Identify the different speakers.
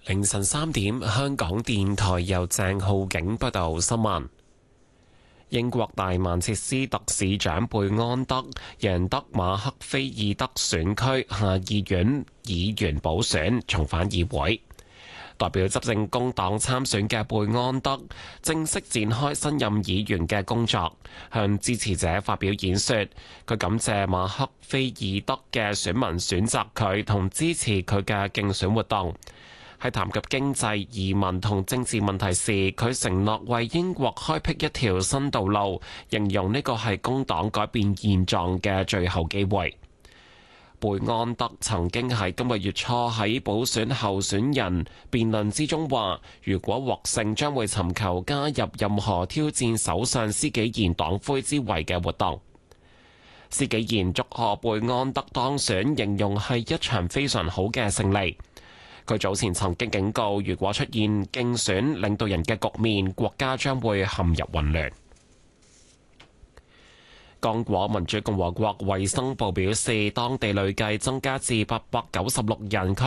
Speaker 1: 凌晨3點，香港電台由鄭浩景報道新聞。英國大曼徹斯特市長貝安德贏得馬克菲爾德選區下議院議員補選，重返議會。代表執政工黨參選嘅貝安德正式展開新任議員嘅工作，向支持者發表演說。佢感謝馬克菲爾德嘅選民選擇佢同支持佢嘅競選活動。喺談及經濟、移民同政治問題時，佢承諾為英國開闢一條新道路，形容呢個係工黨改變現狀嘅最後機會。貝安德曾經喺今個月初喺補選候選人辯論之中話，如果獲勝，將會尋求加入任何挑戰首相施紀賢黨魁之位嘅活動。施紀賢祝賀貝安德當選，形容係一場非常好嘅勝利。佢早前曾經警告，如果出現競選領導人嘅局面，國家將會陷入混亂。剛果民主共和國衛生部表示，當地累計增加至896人確